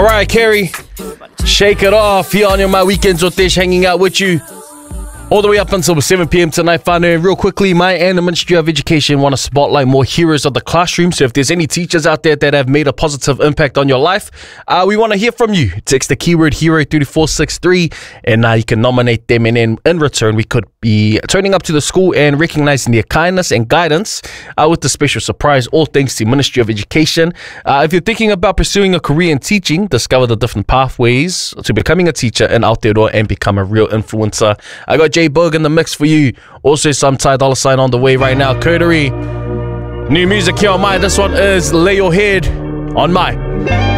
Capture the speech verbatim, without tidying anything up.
Mariah Carey, Shake It Off, here on your My Weekends with Dish, hanging out with you all the way up until seven p.m. tonight. Whānau. Real quickly, my and the Ministry of Education want to spotlight more heroes of the classroom. So if there's any teachers out there that have made a positive impact on your life, uh, we want to hear from you. Text the keyword hero three four six three and uh, you can nominate them, and then in return we could be turning up to the school and recognizing their kindness and guidance uh, with a special surprise, all thanks to Ministry of Education. Uh, if you're thinking about pursuing a career in teaching, discover the different pathways to becoming a teacher in Aotearoa and become a real influencer. I got J Berg in the mix for you. Also some Ty Dolla Sign on the way right now. Coterie. New music here on My. This one is Lay Your Head on My.